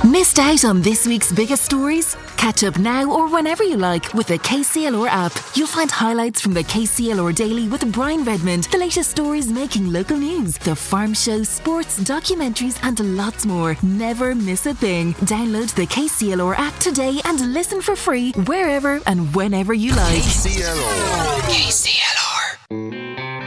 Missed out on this week's biggest stories? Catch up now or whenever you like with the KCLR app. You'll find highlights from the KCLR Daily with Brian Redmond, the latest stories making local news, the farm show, sports, documentaries and lots more. Never miss a thing. Download the KCLR app today and listen for free wherever and whenever you like. KCLR.